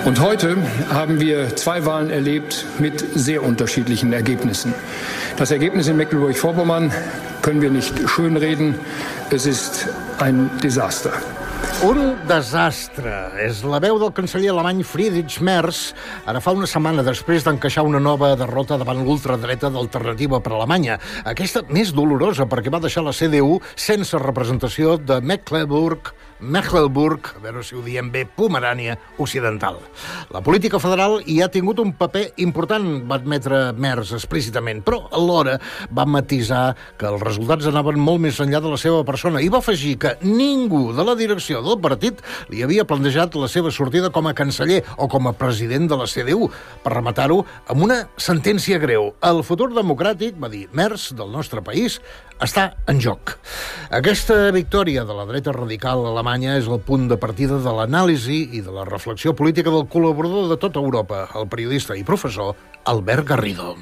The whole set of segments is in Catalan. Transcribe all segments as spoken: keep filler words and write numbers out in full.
Und heute haben wir zwei Wahlen erlebt mit sehr unterschiedlichen Ergebnissen. Das Ergebnis in Mecklenburg-Vorpommern können wir nicht schönreden. Es ist ein Desaster. Un desastre. És la veu del canceller alemany Friedrich Merz, ara fa una setmana després d'encaixar una nova derrota davant l'ultradreta d'Alternativa per Alemanya. Aquesta més dolorosa perquè va deixar la C D U sense representació de Mecklenburg, Mecklenburg, a veure si ho diem bé, Pomerània Occidental. La política federal hi ha tingut un paper important, va admetre Merz explícitament, però alhora va matisar que els resultats anaven molt més enllà de la seva persona i va afegir que ningú de la direcció del partit li havia plantejat la seva sortida com a canceller o com a president de la C D U, per rematar-ho amb una sentència greu. El futur democràtic, va dir Merz, del nostre país, està en joc. Aquesta victòria de la dreta radical alemanya és el punt de partida de l'anàlisi i de la reflexió política del col·laborador de tota Europa, el periodista i professor Albert Garrido.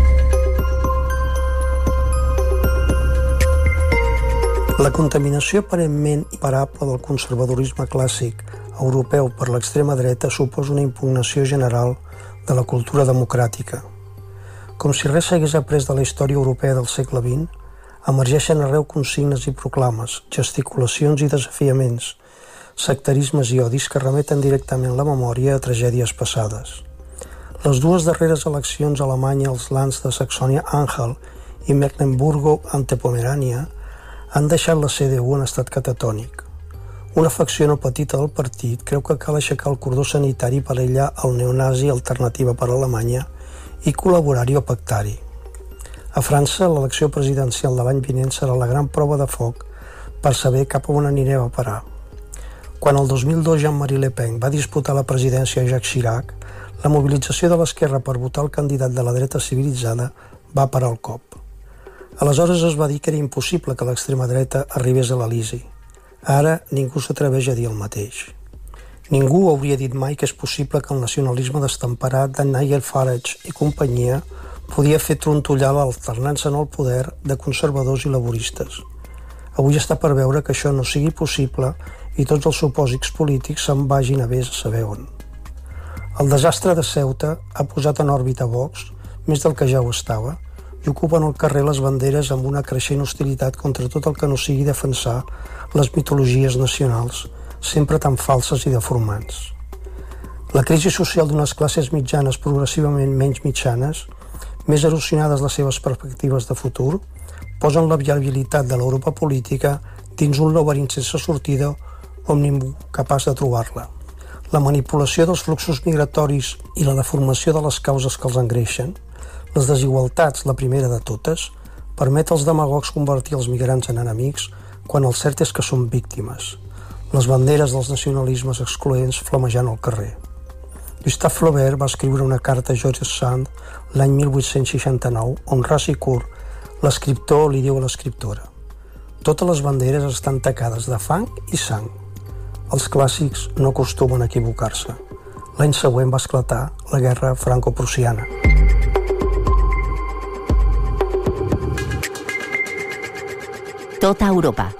La contaminació aparentment imparable del conservadorisme clàssic europeu per l'extrema dreta suposa una impugnació general de la cultura democràtica. Com si res s'hagués après de la història europea del segle vint, emergeixen arreu consignes i proclames, gesticulacions i desafiaments, sectarismes i odis que remeten directament la memòria a tragèdies passades. Les dues darreres eleccions a Alemanya, els lands de Saxònia-Anhalt i Mecklenburgo-Antepomerània, han deixat la C D U en estat catatònic. Una facció no petita del partit creu que cal aixecar el cordó sanitari per aïllar el neonazi Alternativa per Alemanya i col·laborar-hi o pactar-hi. A França, l'elecció presidencial de l'any vinent serà la gran prova de foc per saber cap a on anirem a parar. Quan el dos mil dos Jean-Marie Le Pen va disputar la presidència a Jacques Chirac, la mobilització de l'esquerra per votar el candidat de la dreta civilitzada va parar el cop. Aleshores es va dir que era impossible que l'extrema dreta arribés a l'Elisi. Ara ningú s'atreveix a dir el mateix. Ningú hauria dit mai que és possible que el nacionalisme destemperat de Nigel Farage i companyia podia fer trontollar l'alternança en el poder de conservadors i laboristes. Avui està per veure que això no sigui possible i tots els supòsits polítics se'n vagin a vés a saber on. El desastre de Ceuta ha posat en òrbita Vox, més del que ja ho estava, i ocupen el carrer les banderes amb una creixent hostilitat contra tot el que no sigui defensar les mitologies nacionals, sempre tan falses i deformants. La crisi social d'unes classes mitjanes progressivament menys mitjanes, més erosionades les seves perspectives de futur, posen la viabilitat de l'Europa política dins un laberint sense sortida on ningú capaç de trobar-la. La manipulació dels fluxos migratoris i la deformació de les causes que els engreixen, les desigualtats, la primera de totes, permet als demagogs convertir els migrants en enemics quan el cert és que són víctimes. Les banderes dels nacionalismes excloents flamejant al carrer. Gustave Flaubert va escriure una carta a George Sand l'any mil vuit-cents seixanta-nou on Racicourt, l'escriptor, li diu a l'escriptora: totes les banderes estan tacades de fang i sang. Els clàssics no acostumen a equivocar-se. L'any següent va esclatar la guerra franco-prussiana. Tota Europa.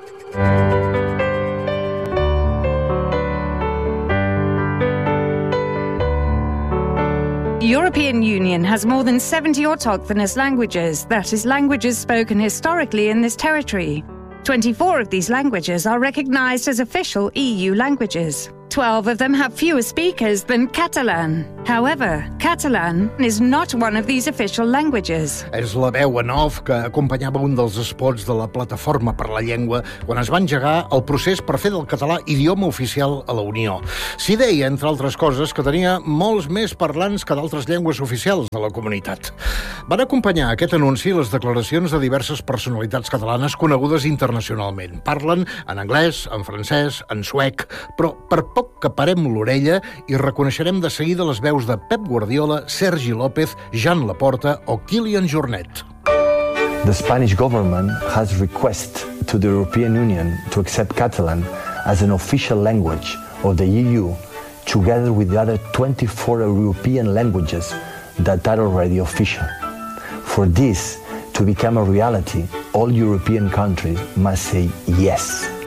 The European Union has more than seventy autochthonous languages, that is, languages spoken historically in this territory. twenty-four of these languages are recognized as official E U languages. twelve of them have fewer speakers than Catalan. However, Catalan is not one of these official languages. És la veu en off que acompanyava un dels spots de la Plataforma per la Llengua quan es va engegar el procés per fer del català idioma oficial a la Unió. S'hi deia, entre altres coses, que tenia molts més parlants que d'altres llengües oficials de la comunitat. Van acompanyar aquest anunci les declaracions de diverses personalitats catalanes conegudes internacionalment. Parlen en anglès, en francès, en suec, però per poc que parem l'orella i reconeixerem de seguida les veus de Pep Guardiola, Sergi López, Jean Laporta o Kilian Jornet. The Spanish government has requested to the European Union to accept Catalan as an official language of the E U, together with the other twenty-four European languages that are already official. For this to become a reality, all European countries must say yes.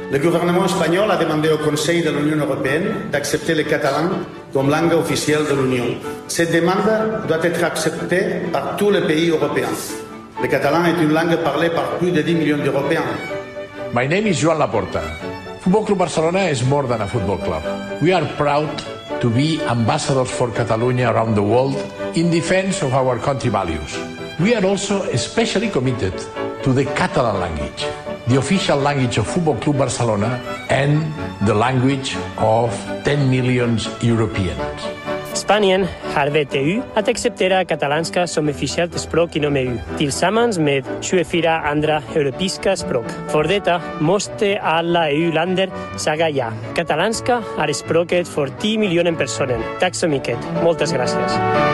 Le gouvernement espagnol a demandé au Conseil de l'Union européenne d'accepter le catalan comme langue officielle de l'Union. Cette demande doit être acceptée par tous les pays européens. Le catalan est une langue parlée par plus de dix millions d'Européens. My name is Joan Laporta. Football Club Barcelona is more than a football club. We are proud to be ambassadors for Catalonia around the world in defense of our country values. We are also especially committed to the Catalan language, the official language of Football Club Barcelona and the language of ten million Europeans. Spanien har V T U att acceptera katalanska som officiellt språk inom E U, tillsammans med tjugofyra andra europeiska språk. För detta måste alla E U-länder säga ja. Katalanska är språket för tio miljoner personer. Tack så mycket. Moltes gràcies.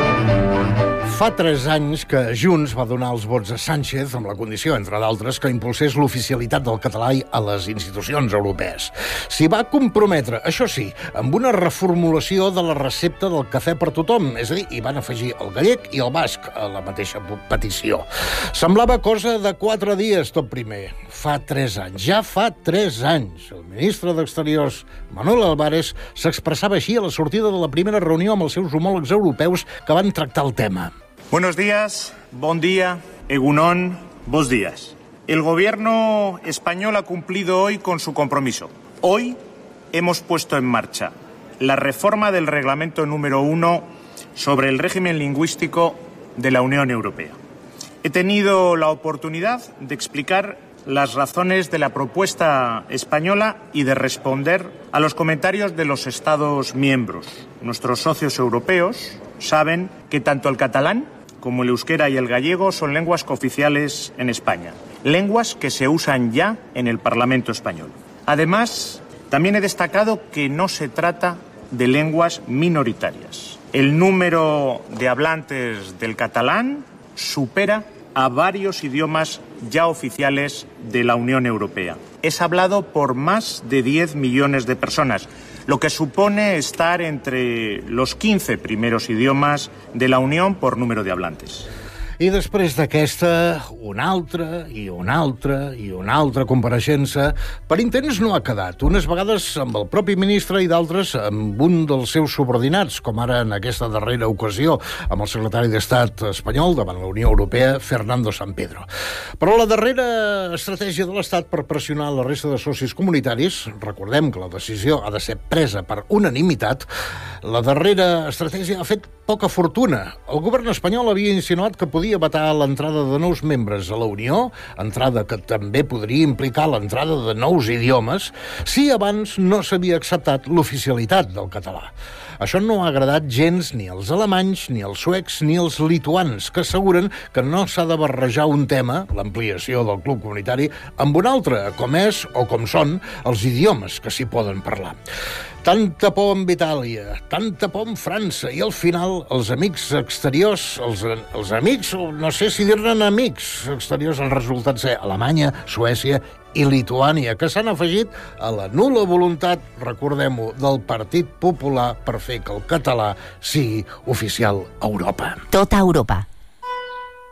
Fa tres anys que Junts va donar els vots a Sánchez amb la condició, entre d'altres, que impulsés l'oficialitat del català a les institucions europees. S'hi va comprometre, això sí, amb una reformulació de la recepta del cafè per tothom, és a dir, hi van afegir el gallec i el basc a la mateixa petició. Semblava cosa de quatre dies, tot primer. Fa tres anys, ja fa tres anys. El ministre d'Exteriors, Manuel Álvarez, s'expressava així a la sortida de la primera reunió amb els seus homòlegs europeus que van tractar el tema. Buenos días, bon día, egunon, bos días. El gobierno español ha cumplido hoy con su compromiso. Hoy hemos puesto en marcha la reforma del reglamento número uno sobre el régimen lingüístico de la Unión Europea. He tenido la oportunidad de explicar las razones de la propuesta española y de responder a los comentarios de los Estados miembros. Nuestros socios europeos saben que tanto el catalán como el euskera y el gallego son lenguas cooficiales en España, lenguas que se usan ya en el Parlamento español. Además, también he destacado que no se trata de lenguas minoritarias. El número de hablantes del catalán supera a varios idiomas ya oficiales de la Unión Europea. Es hablado por más de diez millones de personas, lo que supone estar entre los quince primeros idiomas de la Unión por número de hablantes. I després d'aquesta, una altra, i una altra, i una altra compareixença, per intents no ha quedat, unes vegades amb el propi ministre i d'altres amb un dels seus subordinats, com ara en aquesta darrera ocasió amb el secretari d'Estat espanyol davant la Unió Europea, Fernando San Pedro. Però la darrera estratègia de l'Estat per pressionar la resta de socis comunitaris, recordem que la decisió ha de ser presa per unanimitat, la darrera estratègia ha fet poca fortuna. El govern espanyol havia insinuat que podia vetar l'entrada de nous membres a la Unió, entrada que també podria implicar l'entrada de nous idiomes, si abans no s'havia acceptat l'oficialitat del català. Això no ha agradat gens ni als alemanys, ni als suecs, ni als lituans, que asseguren que no s'ha de barrejar un tema, l'ampliació del club comunitari, amb un altre, com és o com són els idiomes que s'hi poden parlar. Tanta por amb Itàlia, tanta por amb França, i al final els amics exteriors, els, els amics, no sé si dir-ne amics exteriors, han resultat ser Alemanya, Suècia i Lituània, que s'han afegit a la nul·la voluntat, recordem-ho, del Partit Popular per fer que el català sigui oficial a Europa. Tota Europa.